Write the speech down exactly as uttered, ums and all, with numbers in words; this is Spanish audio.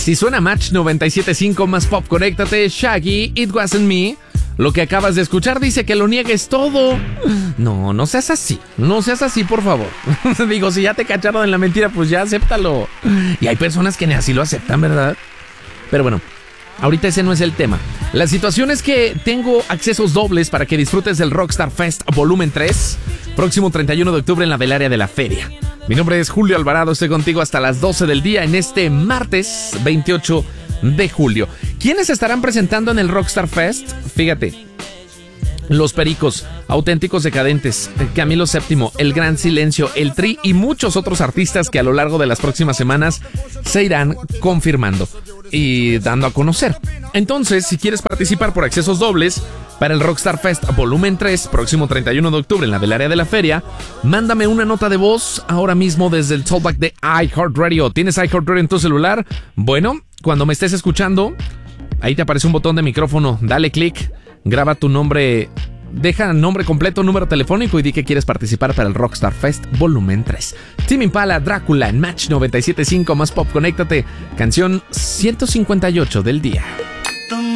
Si suena Match noventa y siete punto cinco más pop, conéctate. Shaggy, It Wasn't Me. Lo que acabas de escuchar dice que lo niegues todo. No, no seas así. No seas así, por favor. Digo, si ya te cacharon en la mentira, pues ya acéptalo. Y hay personas que ni así lo aceptan, ¿verdad? Pero bueno, ahorita ese no es el tema. La situación es que tengo accesos dobles para que disfrutes del Rockstar Fest Volumen tres, próximo treinta y uno de octubre en la Velaria de la Feria. Mi nombre es Julio Alvarado, estoy contigo hasta las doce del día en este martes veintiocho de julio. ¿Quiénes estarán presentando en el Rockstar Fest? Fíjate, Los Pericos, Auténticos Decadentes, Camilo séptimo, El Gran Silencio, El Tri y muchos otros artistas que a lo largo de las próximas semanas se irán confirmando y dando a conocer. Entonces, si quieres participar por accesos dobles para el Rockstar Fest Volumen tres, próximo treinta y uno de octubre en la Velaria de la Feria, mándame una nota de voz ahora mismo desde el talkback de iHeartRadio. ¿Tienes iHeartRadio en tu celular? Bueno, cuando me estés escuchando, ahí te aparece un botón de micrófono, dale clic, graba tu nombre, deja nombre completo, número telefónico y di que quieres participar para el Rockstar Fest Volumen tres. Tame Impala, Drácula en Match noventa y siete punto cinco más pop, conéctate. Canción ciento cincuenta y ocho del día.